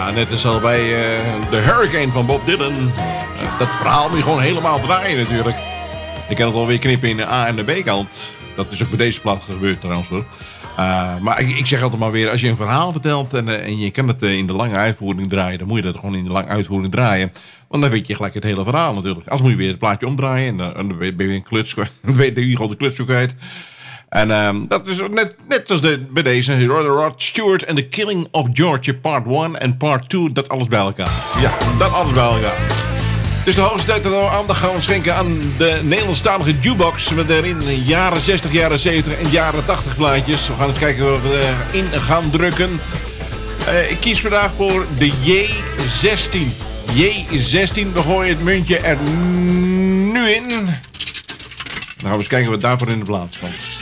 Ja, net als al bij de Hurricane van Bob Dylan. Dat verhaal moet je gewoon helemaal draaien natuurlijk. Je kan het wel weer knippen in de A- en de B-kant. Dat is ook bij deze plaat gebeurd trouwens hoor. Maar ik zeg altijd maar weer, als je een verhaal vertelt en je kan het in de lange uitvoering draaien, dan moet je dat gewoon in de lange uitvoering draaien. Want dan weet je gelijk het hele verhaal natuurlijk. Als moet je weer het plaatje omdraaien en dan ben je weer een kluts kwijt. Dan weet je gewoon de kluts zo kwijt. En dat is net als bij deze Rod Stewart en The Killing of George Part 1 en Part 2. Dat alles bij elkaar. Ja, dat alles bij elkaar. Dus de hoogste tijd dat we aandacht gaan schenken aan de Nederlandstalige jukebox. Met daarin jaren 60, jaren 70 en jaren 80 plaatjes. We gaan eens kijken wat we erin gaan drukken. Ik kies vandaag voor de J16. J16, we gooien het muntje er nu in. Dan gaan we eens kijken wat daarvoor in de plaats komt.